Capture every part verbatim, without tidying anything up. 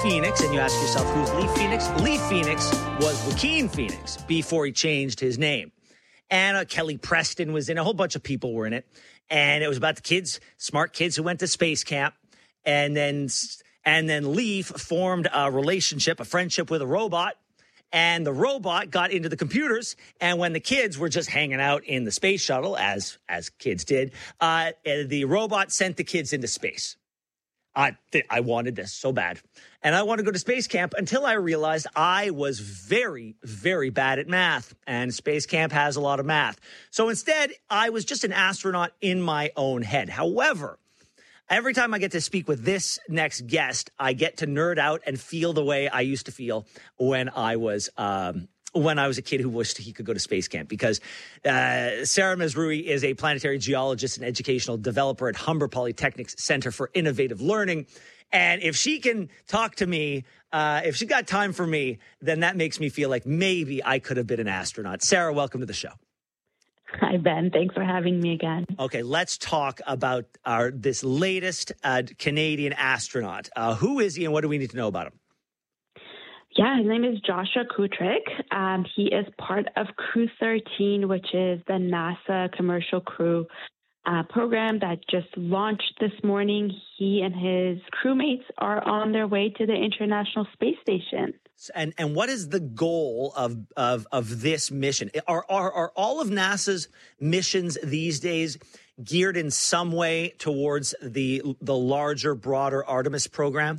Phoenix, and you ask yourself, who's Lee Phoenix? Lee Phoenix was Joaquin Phoenix before he changed his name. And uh, Kelly Preston was in, a whole bunch of people were in it. And it was about the kids, smart kids who went to space camp. And then, and then Lee formed a relationship, a friendship with a robot. And the robot got into the computers. And when the kids were just hanging out in the space shuttle, as, as kids did, uh, the robot sent the kids into space. I th- I wanted this so bad. And I wanted to go to space camp until I realized I was very, very bad at math. And space camp has a lot of math. So instead, I was just an astronaut in my own head. However, every time I get to speak with this next guest, I get to nerd out and feel the way I used to feel when I was um, when I was a kid who wished he could go to space camp, because uh, Sarah Mazrui is a planetary geologist and educational developer at Humber Polytechnic's Center for Innovative Learning. And if she can talk to me, uh, if she got time for me, then that makes me feel like maybe I could have been an astronaut. Sarah, welcome to the show. Hi, Ben. Thanks for having me again. Okay, let's talk about our this latest uh, Canadian astronaut. Uh, who is he and what do we need to know about him? Yeah, his name is Joshua Kutryk. Um, he is part of Crew thirteen, which is the NASA Commercial Crew uh, program that just launched this morning. He and his crewmates are on their way to the International Space Station. And and what is the goal of of of this mission? Are are are all of NASA's missions these days geared in some way towards the the larger, broader Artemis program?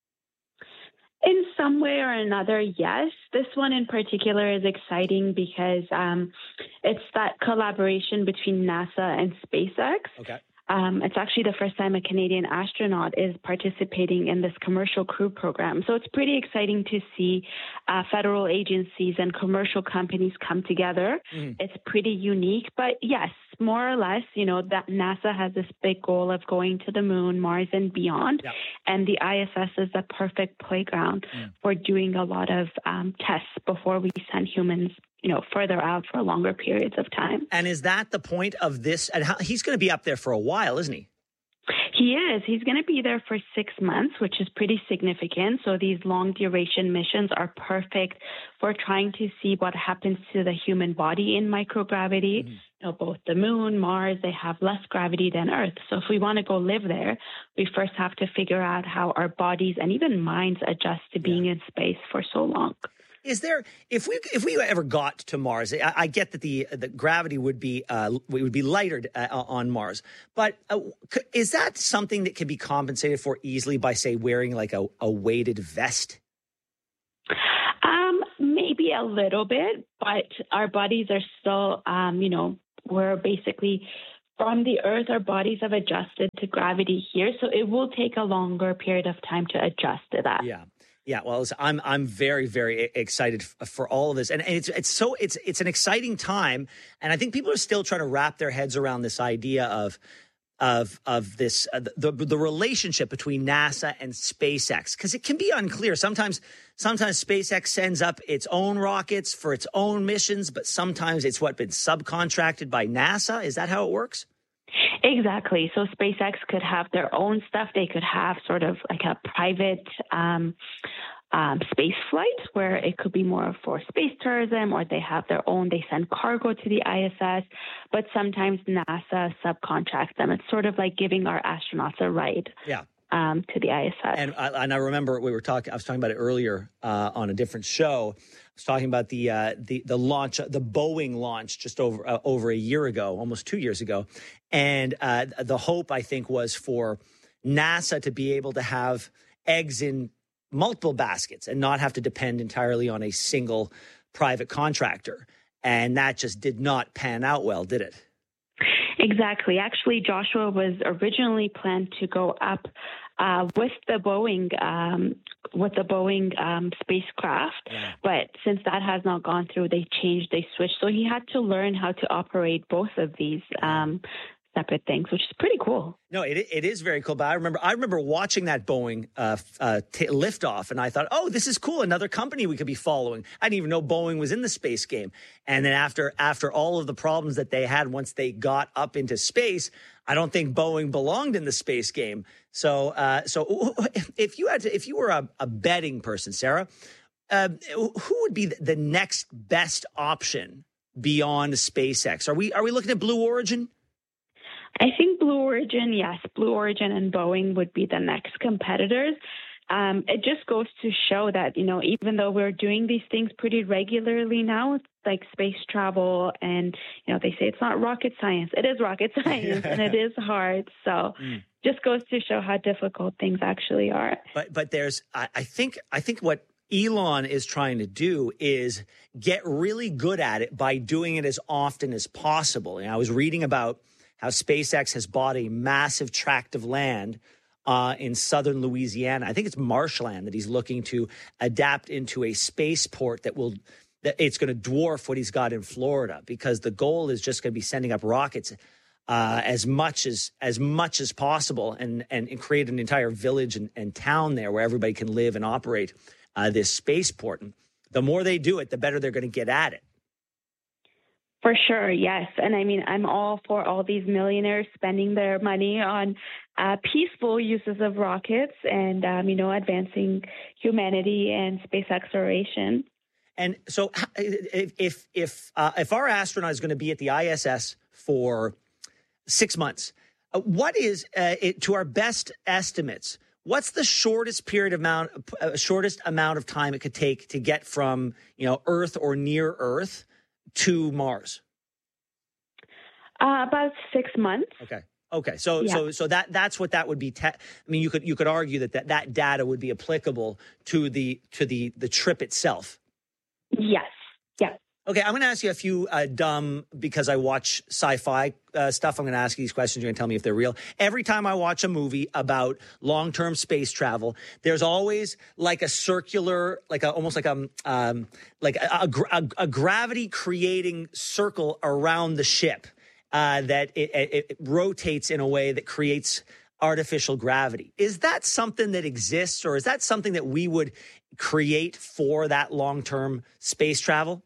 In some way or another, yes. This one in particular is exciting because um, it's that collaboration between NASA and SpaceX. Okay. Um, it's actually the first time a Canadian astronaut is participating in this commercial crew program. So it's pretty exciting to see uh, federal agencies and commercial companies come together. Mm. It's pretty unique. But yes, more or less, you know, that NASA has this big goal of going to the moon, Mars, and beyond. Yep. And the I S S is the perfect playground mm. for doing a lot of um, tests before we send humans, you know, further out for longer periods of time. And is that the point of this? And how, he's going to be up there for a while, isn't he? He is. He's going to be there for six months, which is pretty significant. So these long duration missions are perfect for trying to see what happens to the human body in microgravity. Mm-hmm. You know, both the moon, Mars, they have less gravity than Earth. So if we want to go live there, we first have to figure out how our bodies and even minds adjust to being yeah. in space for so long. Is there, if we if we ever got to Mars, I, I get that the the gravity would be uh, would be lighter uh, on Mars, but uh, is that something that can be compensated for easily by, say, wearing like a, a weighted vest? Um, maybe a little bit, but our bodies are still, um, you know, we're basically from the Earth. Our bodies have adjusted to gravity here, so it will take a longer period of time to adjust to that. Yeah. Yeah, well, I'm I'm very very excited for all of this, and, and it's it's so it's it's an exciting time, and I think people are still trying to wrap their heads around this idea of of of this uh, the the relationship between NASA and SpaceX, because it can be unclear. Sometimes sometimes SpaceX sends up its own rockets for its own missions, but sometimes it's what been subcontracted by NASA. Is that how it works? Exactly. So SpaceX could have their own stuff. They could have sort of like a private um, um, space flight where it could be more for space tourism, or they have their own, they send cargo to the I S S, but sometimes NASA subcontracts them. It's sort of like giving our astronauts a ride. Yeah. Um, to the I S S. And, uh, and I remember we were talking, I was talking about it earlier uh, on a different show. I was talking about the uh, the the launch, the Boeing launch just over uh, over a year ago, almost two years ago. And uh, the hope, I think, was for NASA to be able to have eggs in multiple baskets and not have to depend entirely on a single private contractor. And that just did not pan out well, did it? Exactly. Actually, Joshua was originally planned to go up uh, with the Boeing um, with the Boeing um, spacecraft, yeah. but since that has not gone through, they changed, they switched. So he had to learn how to operate both of these um, separate things, which is pretty cool. No, it it is very cool. But I remember I remember watching that Boeing uh, uh, t- liftoff, and I thought, oh, this is cool. Another company we could be following. I didn't even know Boeing was in the space game. And then after after all of the problems that they had once they got up into space, I don't think Boeing belonged in the space game. So uh, so if you had to, if you were a, a betting person, Sarah, uh, who would be the next best option beyond SpaceX? Are we are we looking at Blue Origin? I think Blue Origin, yes, Blue Origin and Boeing would be the next competitors. Um, it just goes to show that, you know, even though we're doing these things pretty regularly now, like space travel, and, you know, they say it's not rocket science. It is rocket science, and it is hard. So mm. just goes to show how difficult things actually are. But but there's, I, I think, I think what Elon is trying to do is get really good at it by doing it as often as possible. And I was reading about how SpaceX has bought a massive tract of land uh, in southern Louisiana. I think it's marshland that he's looking to adapt into a spaceport that will, that it's going to dwarf what he's got in Florida, because the goal is just going to be sending up rockets uh, as much as as much as possible, and and, and create an entire village and, and town there where everybody can live and operate uh, this spaceport. And the more they do it, the better they're going to get at it. For sure, yes. And I mean, I'm all for all these millionaires spending their money on uh, peaceful uses of rockets and, um, you know, advancing humanity and space exploration. And so if if if, uh, if our astronaut is going to be at the I S S for six months, uh, what is, uh, it, to our best estimates, what's the shortest period amount, uh, shortest amount of time it could take to get from, you know, Earth or near Earth to Mars? Uh, about six months. Okay. Okay. So yeah. so so that that's what that would be. Te- I mean, you could you could argue that, that that data would be applicable to the to the the trip itself. Yes. Yes. Okay, I'm going to ask you a few uh, dumb, because I watch sci-fi uh, stuff. I'm going to ask you these questions. You're going to tell me if they're real. Every time I watch a movie about long-term space travel, there's always like a circular, like a, almost like a, um, like a, a, a gravity creating circle around the ship uh, that it, it, it rotates in a way that creates artificial gravity. Is that something that exists, or is that something that we would create for that long-term space travel?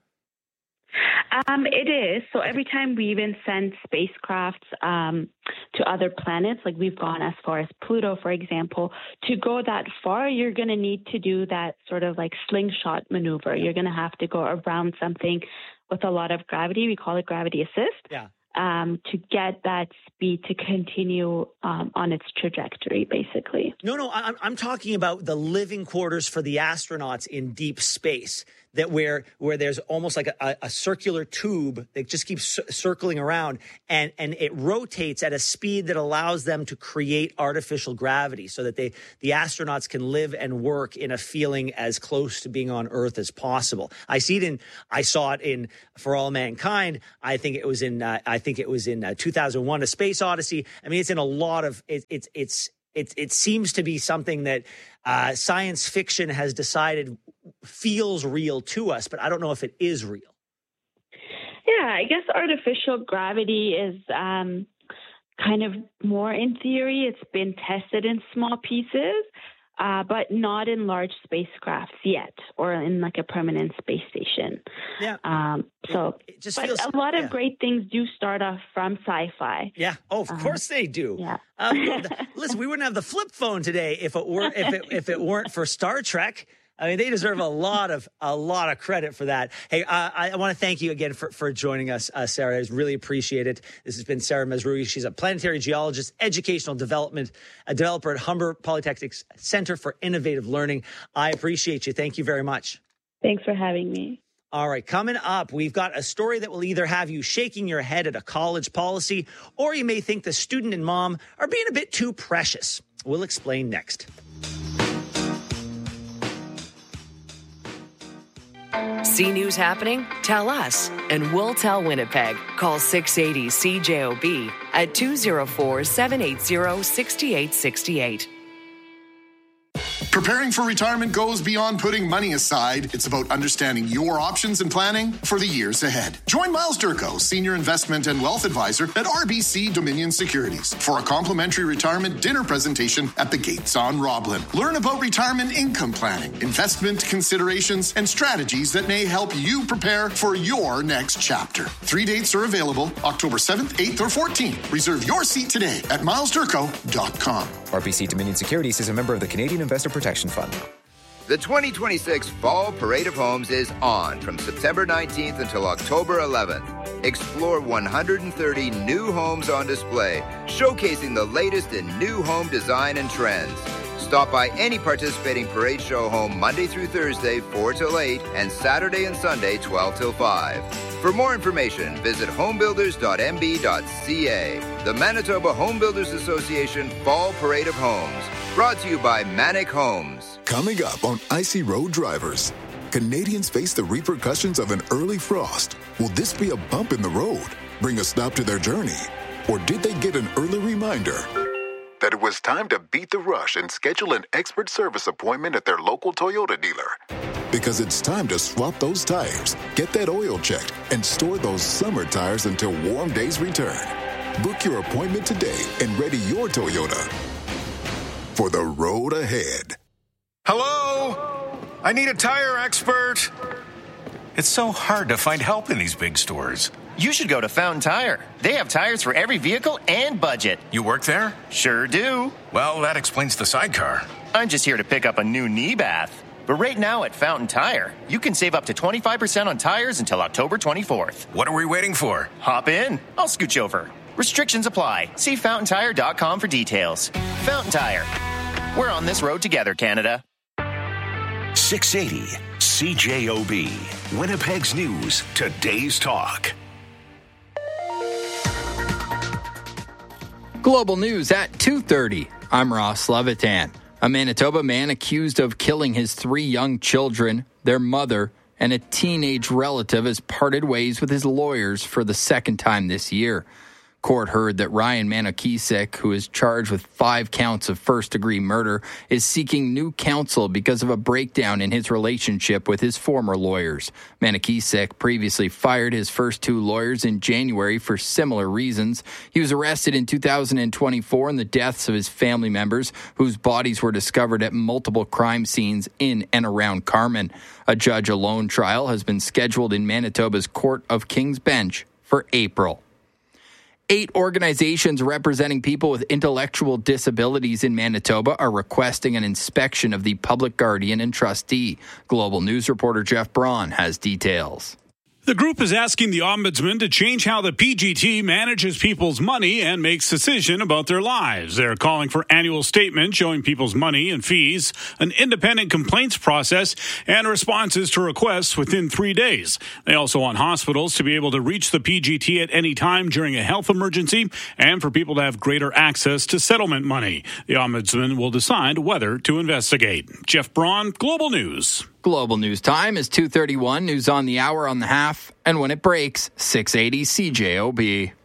Um, it is. So every time we even send spacecrafts um, to other planets, like we've gone as far as Pluto, for example, to go that far, you're going to need to do that sort of like slingshot maneuver. You're going to have to go around something with a lot of gravity. We call it gravity assist. Yeah. Um, to get that speed to continue um, on its trajectory, basically. No, no, I'm, I'm talking about the living quarters for the astronauts in deep space, that where where there's almost like a, a circular tube that just keeps c- circling around, and, and it rotates at a speed that allows them to create artificial gravity so that they the astronauts can live and work in a feeling as close to being on Earth as possible. I see it in, I saw it in For All Mankind. I think it was in, uh, I think it was in uh, two thousand one, A Space Odyssey. I mean, it's in a lot of, it, it's, it's, it, it seems to be something that uh, science fiction has decided feels real to us, but I don't know if it is real. Yeah, I guess artificial gravity is um, kind of more in theory. It's been tested in small pieces, uh, but not in large spacecrafts yet, or in like a permanent space station. Yeah. Um, so, it, it just but feels, a lot of yeah. great things do start off from sci-fi. Yeah. Oh, of um, course they do. Yeah. uh, listen, we wouldn't have the flip phone today if it were if it if it weren't for Star Trek. I mean, they deserve a lot of a lot of credit for that. Hey, uh, I, I want to thank you again for, for joining us, uh, Sarah. I really appreciate it. This has been Sarah Mazrui. She's a planetary geologist, educational development, a developer at Humber Polytechnic's Center for Innovative Learning. I appreciate you. Thank you very much. Thanks for having me. All right, coming up, we've got a story that will either have you shaking your head at a college policy, or you may think the student and mom are being a bit too precious. We'll explain next. See news happening? Tell us, and we'll tell Winnipeg. Call six eighty C J O B at two oh four, seven eight zero, six eight six eight. Preparing for retirement goes beyond putting money aside. It's about understanding your options and planning for the years ahead. Join Miles Durko, Senior Investment and Wealth Advisor at R B C Dominion Securities, for a complimentary retirement dinner presentation at the Gates on Roblin. Learn about retirement income planning, investment considerations, and strategies that may help you prepare for your next chapter. Three dates are available, October seventh, eighth, or fourteenth. Reserve your seat today at miles durko dot com. R B C Dominion Securities is a member of the Canadian Investor Protection Fund. The twenty twenty-six Fall Parade of Homes is on from September nineteenth until October eleventh. Explore one hundred thirty new homes on display, showcasing the latest in new home design and trends. Stop by any participating parade show home Monday through Thursday, four till eight, and Saturday and Sunday, twelve till five. For more information, visit homebuilders dot m b dot c a. The Manitoba Home Builders Association Fall Parade of Homes. Brought to you by Manic Homes. Coming up on Icy Road Drivers, Canadians face the repercussions of an early frost. Will this be a bump in the road, bring a stop to their journey? Or did they get an early reminder that it was time to beat the rush and schedule an expert service appointment at their local Toyota dealer? Because it's time to swap those tires, get that oil checked, and store those summer tires until warm days return. Book your appointment today and ready your Toyota for the road ahead. Hello? I need a tire expert. It's so hard to find help in these big stores. You should go to Fountain Tire. They have tires for every vehicle and budget. You work there? Sure do. Well, that explains the sidecar. I'm just here to pick up a new knee bath. But right now at Fountain Tire, you can save up to twenty-five percent on tires until October twenty-fourth. What are we waiting for? Hop in. I'll scooch over. Restrictions apply. See fountain tire dot com for details. Fountain Tire. We're on this road together, Canada. six eighty C J O B. Winnipeg's News. Today's Talk. Global News at two thirty. I'm Ross Levitan. A Manitoba man accused of killing his three young children, their mother, and a teenage relative has parted ways with his lawyers for the second time this year. Court heard that Ryan Manakisek, who is charged with five counts of first-degree murder, is seeking new counsel because of a breakdown in his relationship with his former lawyers. Manakisek previously fired his first two lawyers in January for similar reasons. He was arrested in two thousand twenty-four in the deaths of his family members, whose bodies were discovered at multiple crime scenes in and around Carman. A judge-alone trial has been scheduled in Manitoba's Court of King's Bench for April. Eight organizations representing people with intellectual disabilities in Manitoba are requesting an inspection of the public guardian and trustee. Global News reporter Jeff Braun has details. The group is asking the Ombudsman to change how the P G T manages people's money and makes decisions about their lives. They're calling for annual statements showing people's money and fees, an independent complaints process, and responses to requests within three days. They also want hospitals to be able to reach the P G T at any time during a health emergency and for people to have greater access to settlement money. The Ombudsman will decide whether to investigate. Jeff Braun, Global News. Global News time is two thirty-one. News on the hour, on the half, and when it breaks, six eighty C J O B.